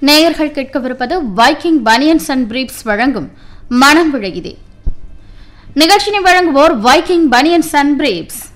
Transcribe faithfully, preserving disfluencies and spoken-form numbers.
நேயர்கள் கேட்கவிருப்பது Viking banians and briefs வழங்கும் மனம் விழையுதே. நிகழ்ச்சியை வழங்குவோர் வைக்கிங் பனியன்ஸ் அண்ட் பிரீப்ஸ்.